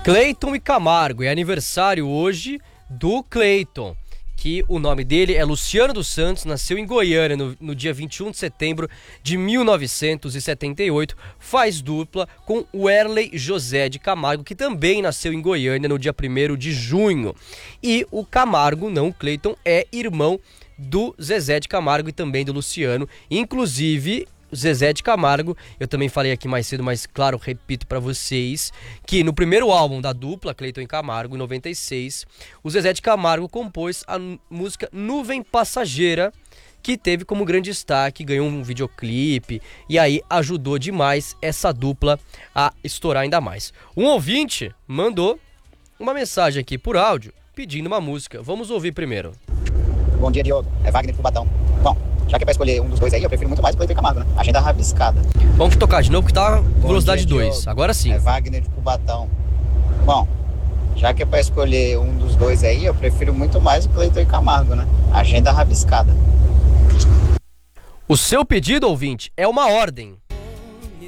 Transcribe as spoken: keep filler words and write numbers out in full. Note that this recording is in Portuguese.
Cleiton e Camargo, é aniversário hoje do Cleiton, que o nome dele é Luciano dos Santos, nasceu em Goiânia no, no dia vinte e um de setembro de mil novecentos e setenta e oito, faz dupla com o Werley José de Camargo, que também nasceu em Goiânia no dia primeiro de junho. E o Camargo, não o Cleiton, é irmão do Zezé de Camargo e também do Luciano, inclusive Zezé de Camargo, eu também falei aqui mais cedo, mas claro, repito pra vocês, que no primeiro álbum da dupla, Cleiton e Camargo, em noventa e seis, o Zezé de Camargo compôs a música Nuvem Passageira, que teve como grande destaque, ganhou um videoclipe, e aí ajudou demais essa dupla a estourar ainda mais. Um ouvinte mandou uma mensagem aqui por áudio, pedindo uma música. Vamos ouvir primeiro. Bom dia, Diogo. É Wagner de Cubatão. Bom, já que é pra escolher um dos dois aí, eu prefiro muito mais o Cleiton e Camargo, né? Agenda rabiscada. Vamos tocar de novo, que tá Bom velocidade dia, dois. Diogo. Agora sim. É Wagner de Cubatão. Bom, já que é pra escolher um dos dois aí, eu prefiro muito mais o Cleiton e Camargo, né? Agenda rabiscada. O seu pedido, ouvinte, é uma ordem.